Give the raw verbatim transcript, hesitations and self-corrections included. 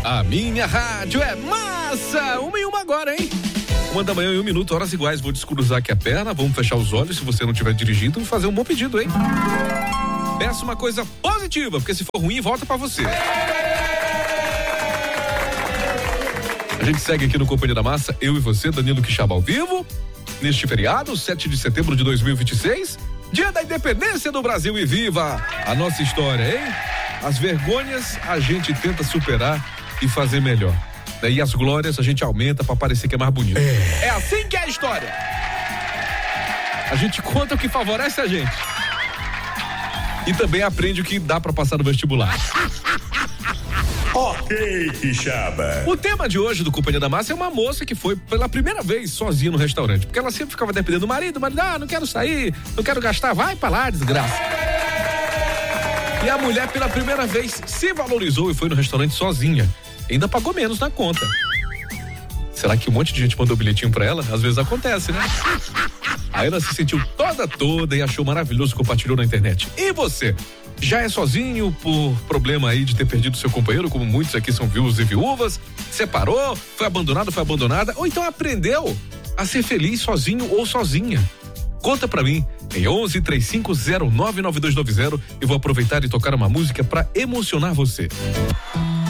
A minha rádio é massa! Uma e uma agora, hein? Uma da manhã e um minuto, horas iguais. Vou descruzar aqui a perna, vamos fechar os olhos. Se você não estiver dirigindo, fazer um bom pedido, hein? Peça uma coisa positiva, porque se for ruim, volta pra você. A gente segue aqui no Companhia da Massa, eu e você, Danilo Quixaba ao vivo, neste feriado, sete de setembro de dois mil e vinte e seis, dia da independência do Brasil, e viva a nossa história, hein? As vergonhas a gente tenta superar e fazer melhor. E as glórias a gente aumenta pra parecer que é mais bonito. É, é assim que é a história. A gente conta o que favorece a gente. E também aprende o que dá pra passar no vestibular. Ok, Quixaba. O tema de hoje do Companhia da Massa é uma moça que foi pela primeira vez sozinha no restaurante. Porque ela sempre ficava dependendo do marido. O marido, ah, não quero sair, não quero gastar, vai pra lá, desgraça. E a mulher pela primeira vez se valorizou e foi no restaurante sozinha. Ainda pagou menos na conta. Será que um monte de gente mandou bilhetinho pra ela? Às vezes acontece, né? Aí ela se sentiu toda toda e achou maravilhoso, compartilhou na internet. E você? Já é sozinho por problema aí de ter perdido seu companheiro, como muitos aqui são viúvos e viúvas? Separou? Foi abandonado, foi abandonada? Ou então aprendeu a ser feliz sozinho ou sozinha? Conta pra mim em onze, três cinco zero nove, nove dois nove zero e vou aproveitar e tocar uma música pra emocionar você.